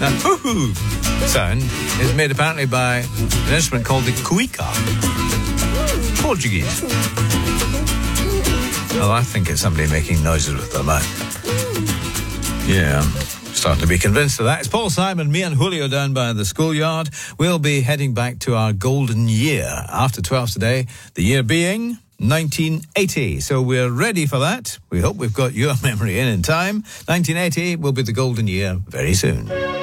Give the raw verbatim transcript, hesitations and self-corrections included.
Now, hoo-hoo sound is made apparently by an instrument called the cuica. Portuguese. Well, I think it's somebody making noises with their mouth. Yeah, I'm starting to be convinced of that. It's Paul Simon, me and Julio down by the schoolyard. We'll be heading back to our golden year after twelve today, the year being nineteen eighty. So we're ready for that. We hope we've got your memory in in time. nineteen eighty will be the golden year very soon.